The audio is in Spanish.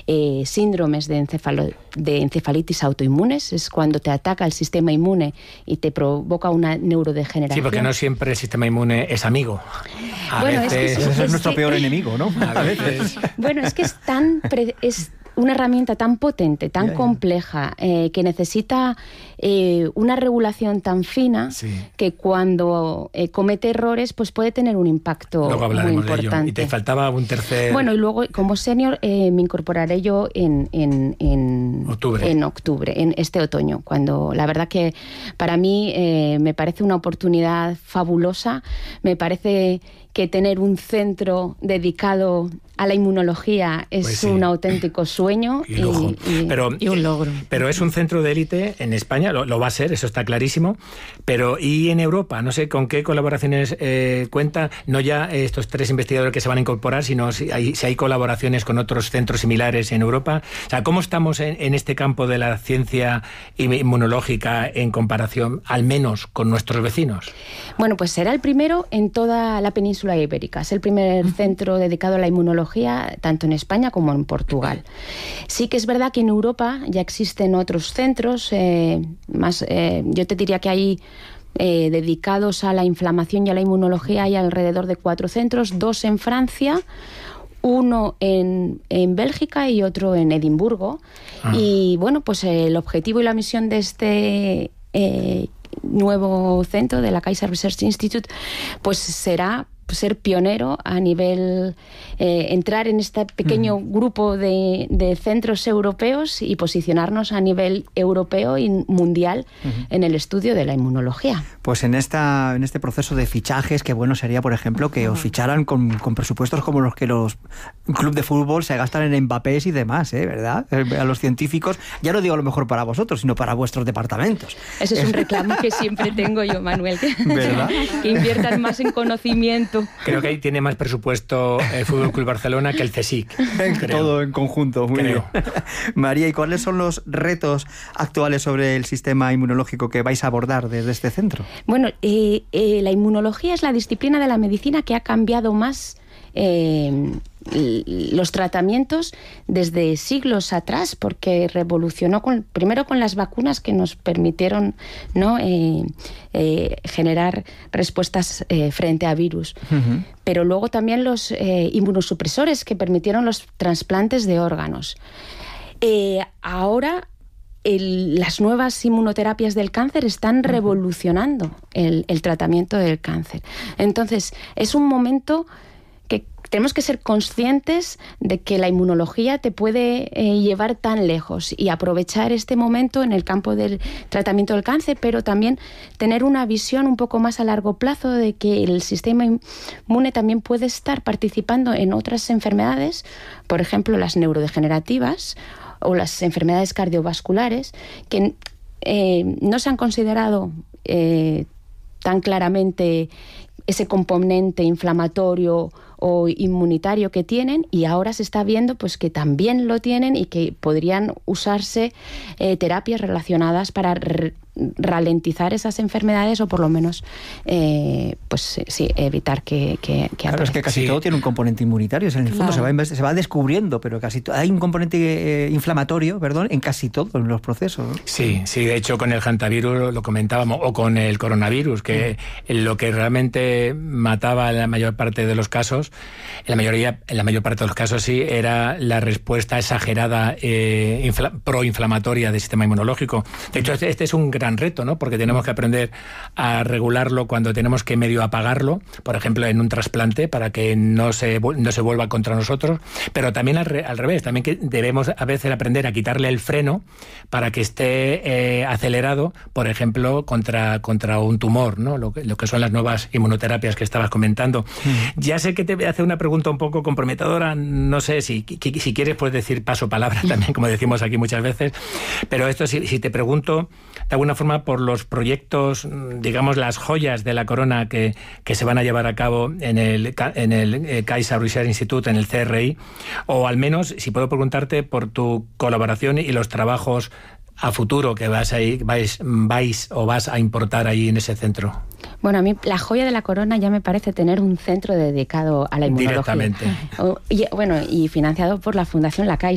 síndromes de encefalitis autoinmunes. Es cuando te ataca el sistema inmune y te provoca una neurodegeneración. Sí, porque no siempre el sistema inmune es amigo. A veces es nuestro peor enemigo, ¿no? A veces. Bueno, es que es una herramienta tan potente, tan compleja, que necesita una regulación tan fina, que cuando comete errores pues puede tener un impacto muy importante. De ello. Y te faltaba un tercer... Bueno, y luego como senior me incorporaré yo en octubre, en este otoño, cuando la verdad que para mí me parece una oportunidad fabulosa. Me parece que tener un centro dedicado a la inmunología es un auténtico sueño y lujo. Y un logro. Pero es un centro de élite en España, lo va a ser, eso está clarísimo. Pero ¿y en Europa? No sé con qué colaboraciones cuenta, no ya estos 3 investigadores que se van a incorporar, sino si hay colaboraciones con otros centros similares en Europa. O sea, ¿cómo estamos en este campo de la ciencia inmunológica en comparación, al menos, con nuestros vecinos? Bueno, pues será el primero en toda la península ibérica. Es el primer centro dedicado a la inmunología, tanto en España como en Portugal. Sí que es verdad que en Europa ya existen otros centros, yo te diría que hay dedicados a la inflamación y a la inmunología, hay alrededor de 4 centros, 2 en Francia, 1 en Bélgica y otro en Edimburgo. Y bueno, pues el objetivo y la misión de este nuevo centro de la Kaiser Research Institute pues será ser pionero a nivel, entrar en este pequeño grupo de centros europeos y posicionarnos a nivel europeo y mundial en el estudio de la inmunología. Pues en este proceso de fichajes, qué bueno sería, por ejemplo, que os ficharan con presupuestos como los que los clubes de fútbol se gastan en Mbappés y demás, ¿verdad? A los científicos, ya no digo a lo mejor para vosotros, sino para vuestros departamentos. Eso es un reclamo que siempre tengo yo, Manuel. ¿Verdad? Que inviertan más en conocimiento. Creo que ahí tiene más presupuesto el Fútbol Club Barcelona que el CSIC. Todo en conjunto, muy bien. María, ¿y cuáles son los retos actuales sobre el sistema inmunológico que vais a abordar desde este centro? Bueno, la inmunología es la disciplina de la medicina que ha cambiado más los tratamientos desde siglos atrás, porque revolucionó primero con las vacunas que nos permitieron, ¿no?, generar respuestas frente a virus. Pero luego también los inmunosupresores que permitieron los trasplantes de órganos. Ahora las nuevas inmunoterapias del cáncer están revolucionando el tratamiento del cáncer. Entonces, es un momento que tenemos que ser conscientes de que la inmunología te puede llevar tan lejos y aprovechar este momento en el campo del tratamiento del cáncer, pero también tener una visión un poco más a largo plazo de que el sistema inmune también puede estar participando en otras enfermedades, por ejemplo las neurodegenerativas o las enfermedades cardiovasculares, que no se han considerado tan claramente ese componente inflamatorio o inmunitario que tienen, y ahora se está viendo pues que también lo tienen y que podrían usarse terapias relacionadas para ralentizar esas enfermedades o por lo menos evitar que claro, es que casi todo tiene un componente inmunitario, en el fondo se va descubriendo, pero casi hay un componente inflamatorio, en casi todos los procesos, ¿no? Sí, de hecho con el hantavirus lo comentábamos, o con el coronavirus, que lo que realmente mataba en la mayor parte de los casos, en la mayor parte de los casos era la respuesta exagerada proinflamatoria del sistema inmunológico. De hecho, este es un gran reto, ¿no? Porque tenemos que aprender a regularlo cuando tenemos que medio apagarlo, por ejemplo, en un trasplante, para que no se vuelva contra nosotros, pero también al revés, también que debemos a veces aprender a quitarle el freno para que esté acelerado, por ejemplo, contra un tumor, ¿no? Lo que son las nuevas inmunoterapias que estabas comentando. Ya sé que te voy a hacer una pregunta un poco comprometedora, no sé si quieres puedes decir paso palabra también, como decimos aquí muchas veces, pero esto si te pregunto de alguna forma por los proyectos, digamos las joyas de la corona que se van a llevar a cabo en el Kaiser Research Institute, en el CRI, o al menos si puedo preguntarte por tu colaboración y los trabajos a futuro que vas a importar ahí en ese centro. Bueno, a mí la joya de la corona ya me parece tener un centro dedicado a la inmunología. Directamente. Y financiado por la Fundación La Caixa.